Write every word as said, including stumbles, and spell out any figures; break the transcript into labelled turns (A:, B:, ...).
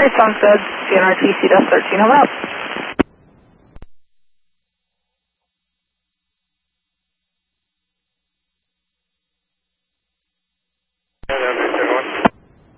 A: sounds good. C N R T C thirteen, over out.